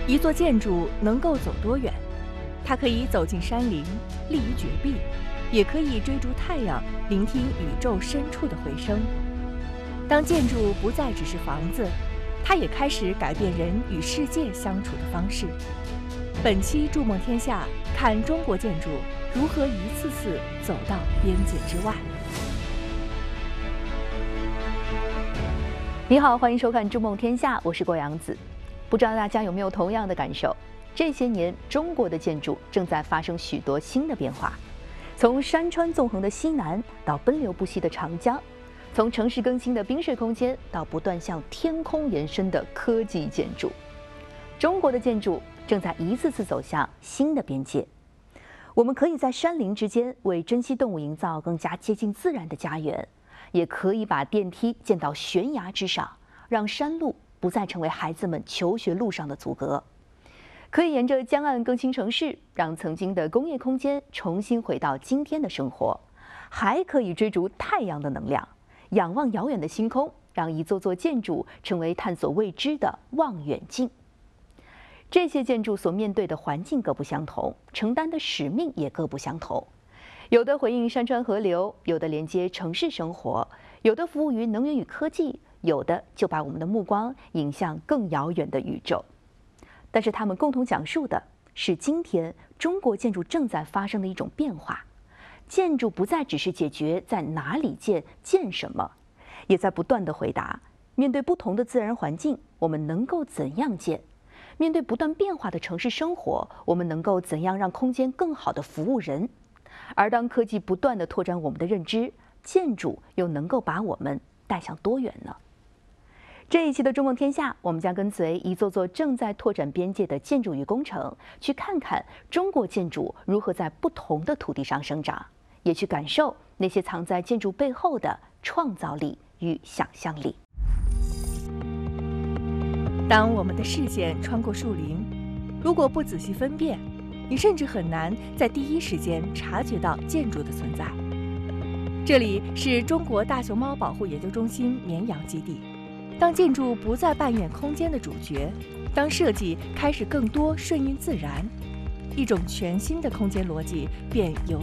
一座建筑能够走多远？它可以走进山林，立于绝壁，也可以追逐太阳，聆听宇宙深处的回声。当建筑不再只是房子，它也开始改变人与世界相处的方式。本期筑梦天下，看中国建筑如何一次次走到边界之外。 你好，欢迎收看筑梦天下，我是郭阳子。不知道大家有没有同样的感受？这些年，中国的建筑正在发生许多新的变化，从山川纵横的西南到奔流不息的长江，从城市更新的滨水空间到不断向天空延伸的科技建筑，中国的建筑正在一次次走向新的边界。我们可以在山林之间为珍稀动物营造更加接近自然的家园，也可以把电梯建到悬崖之上，让山路不再成为孩子们求学路上的阻隔。可以沿着江岸更新城市，让曾经的工业空间重新回到今天的生活。还可以追逐太阳的能量，仰望遥远的星空，让一座座建筑成为探索未知的望远镜。这些建筑所面对的环境各不相同，承担的使命也各不相同。有的回应山川河流，有的连接城市生活，有的服务于能源与科技，有的就把我们的目光引向更遥远的宇宙。但是他们共同讲述的是今天中国建筑正在发生的一种变化。建筑不再只是解决在哪里建什么，也在不断地回答：面对不同的自然环境，我们能够怎样建？面对不断变化的城市生活，我们能够怎样让空间更好地服务人？而当科技不断地拓展我们的认知，建筑又能够把我们带向多远呢？这一期的筑梦天下，我们将跟随一座座正在拓展边界的建筑与工程，去看看中国建筑如何在不同的土地上生长，也去感受那些藏在建筑背后的创造力与想象力。 当我们的视线穿过树林，如果不仔细分辨，你甚至很难在第一时间察觉到建筑的存在。这里是中国大熊猫保护研究中心绵阳基地。当建筑不再扮演空间的主角，当设计开始更多顺应自然，一种全新的空间逻辑便由